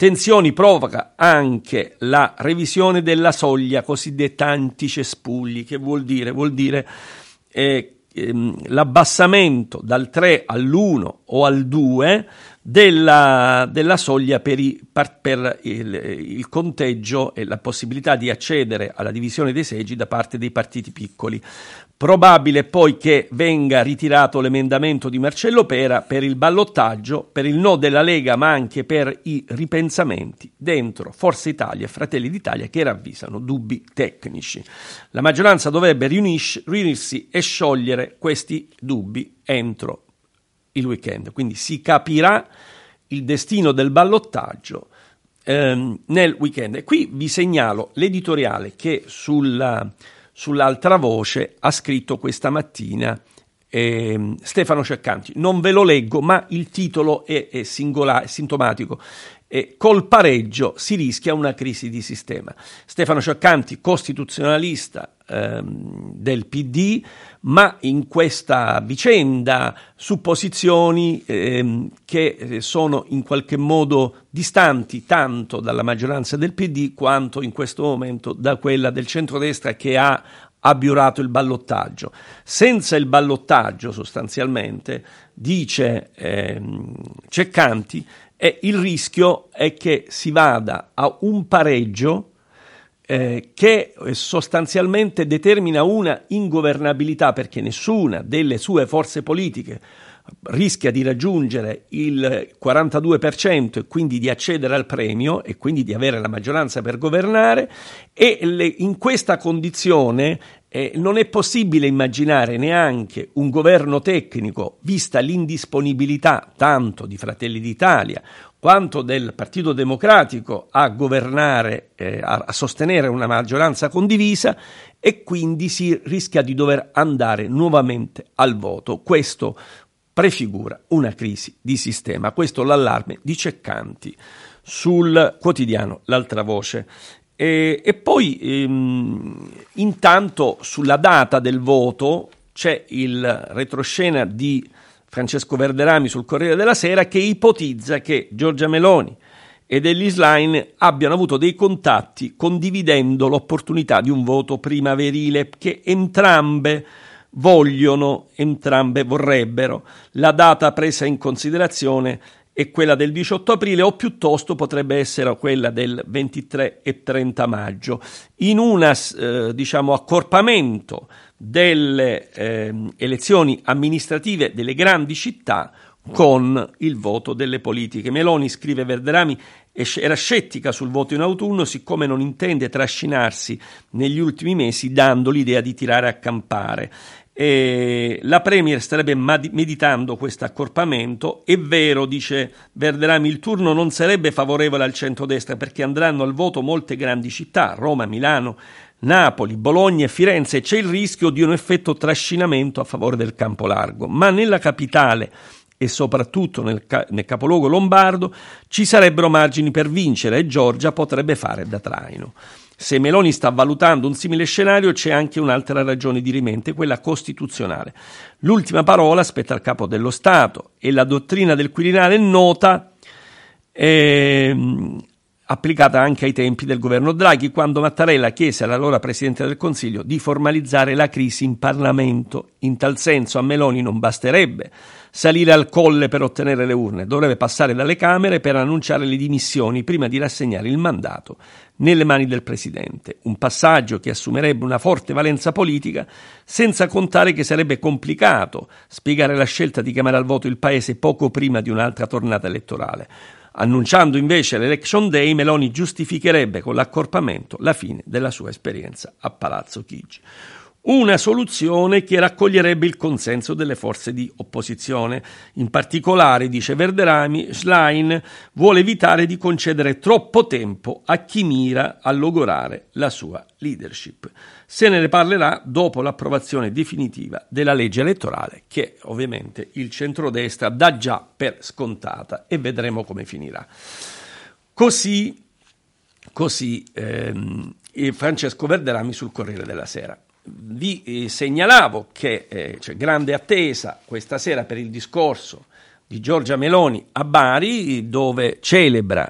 Tensioni provoca anche la revisione della soglia cosiddetta anticespugli, che vuol dire l'abbassamento dal 3 all'1 o al 2 della soglia per il conteggio e la possibilità di accedere alla divisione dei seggi da parte dei partiti piccoli. Probabile poi che venga ritirato l'emendamento di Marcello Pera per il ballottaggio, per il no della Lega, ma anche per i ripensamenti dentro Forza Italia e Fratelli d'Italia che ravvisano dubbi tecnici. La maggioranza dovrebbe riunirsi e sciogliere questi dubbi entro il weekend, quindi si capirà il destino del ballottaggio nel weekend. E qui vi segnalo l'editoriale che sull'altra voce ha scritto questa mattina Stefano Ceccanti. Non ve lo leggo, ma il titolo è singolare, è sintomatico. Col pareggio si rischia una crisi di sistema. Stefano Ceccanti, costituzionalista del PD, ma in questa vicenda su posizioni che sono in qualche modo distanti tanto dalla maggioranza del PD quanto in questo momento da quella del centrodestra, che ha abiurato il ballottaggio. Senza il ballottaggio, sostanzialmente, dice Ceccanti, il rischio è che si vada a un pareggio che sostanzialmente determina una ingovernabilità, perché nessuna delle sue forze politiche rischia di raggiungere il 42% e quindi di accedere al premio e quindi di avere la maggioranza per governare, e in questa condizione non è possibile immaginare neanche un governo tecnico, vista l'indisponibilità tanto di Fratelli d'Italia quanto del Partito Democratico a governare, a sostenere una maggioranza condivisa, e quindi si rischia di dover andare nuovamente al voto. Questo prefigura una crisi di sistema. Questo l'allarme di Ceccanti sul quotidiano L'Altra Voce. E poi intanto sulla data del voto c'è il retroscena di Francesco Verderami sul Corriere della Sera, che ipotizza che Giorgia Meloni ed Elly Schlein abbiano avuto dei contatti condividendo l'opportunità di un voto primaverile, che entrambe vorrebbero. La data presa in considerazione è quella del 18 aprile o piuttosto potrebbe essere quella del 23 e 30 maggio, in un accorpamento delle elezioni amministrative delle grandi città con il voto delle politiche. Meloni, scrive Verderami, era scettica sul voto in autunno, siccome non intende trascinarsi negli ultimi mesi dando l'idea di tirare a campare. La Premier starebbe meditando questo accorpamento. È vero, dice Verderami, il turno non sarebbe favorevole al centrodestra perché andranno al voto molte grandi città, Roma, Milano, Napoli, Bologna e Firenze. C'è il rischio di un effetto trascinamento a favore del campo largo, ma nella capitale e soprattutto nel capoluogo lombardo ci sarebbero margini per vincere e Giorgia potrebbe fare da traino. Se Meloni sta valutando un simile scenario, c'è anche un'altra ragione dirimente, quella costituzionale. L'ultima parola spetta al Capo dello Stato e la dottrina del Quirinale è nota, applicata anche ai tempi del governo Draghi, quando Mattarella chiese all'allora Presidente del Consiglio di formalizzare la crisi in Parlamento. In tal senso a Meloni non basterebbe salire al colle per ottenere le urne, dovrebbe passare dalle Camere per annunciare le dimissioni prima di rassegnare il mandato nelle mani del Presidente, un passaggio che assumerebbe una forte valenza politica, senza contare che sarebbe complicato spiegare la scelta di chiamare al voto il Paese poco prima di un'altra tornata elettorale. Annunciando invece l'Election Day, Meloni giustificherebbe con l'accorpamento la fine della sua esperienza a Palazzo Chigi. Una soluzione che raccoglierebbe il consenso delle forze di opposizione. In particolare, dice Verderami, Schlein vuole evitare di concedere troppo tempo a chi mira a logorare la sua leadership. Se ne parlerà dopo l'approvazione definitiva della legge elettorale, che ovviamente il centrodestra dà già per scontata, e vedremo come finirà. Così Francesco Verderami sul Corriere della Sera. Vi segnalavo che c'è grande attesa questa sera per il discorso di Giorgia Meloni a Bari, dove celebra